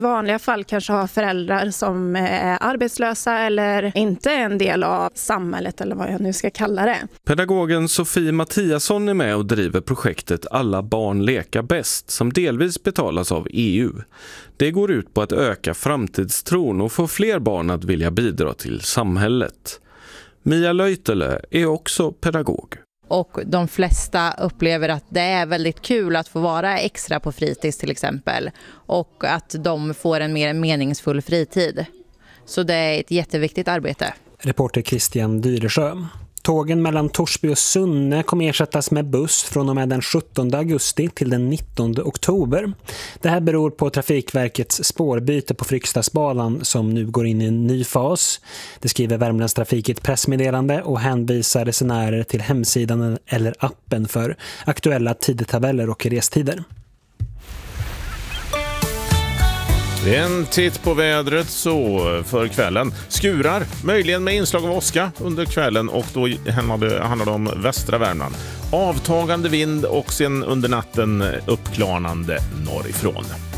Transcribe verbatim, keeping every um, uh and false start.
vanliga fall kanske har föräldrar som är arbetslösa eller inte är en del av samhället eller vad jag nu ska kalla det. Pedagogen Sofie Mattiasson är med och driver projektet Alla barn leka bäst som delvis betalas av E U. Det går ut på att öka framtidstron och få fler barn att vilja bidra till samhället. Mia Löjtele är också pedagog. Och de flesta upplever att det är väldigt kul att få vara extra på fritids till exempel. Och att de får en mer meningsfull fritid. Så det är ett jätteviktigt arbete. Reporter Christian Dyresjö. Tågen mellan Torsby och Sunne kommer ersättas med buss från och med den sjuttonde augusti till den nittonde oktober. Det här beror på Trafikverkets spårbyte på Fryksdalsbanan som nu går in i en ny fas. Det skriver Värmlandstrafik i ett pressmeddelande och hänvisar resenärer till hemsidan eller appen för aktuella tidtabeller och restider. En titt på vädret så för kvällen. Skurar, möjligen med inslag av åska under kvällen och då handlar det om västra Värmland. Avtagande vind och sen under natten uppklarnande norrifrån.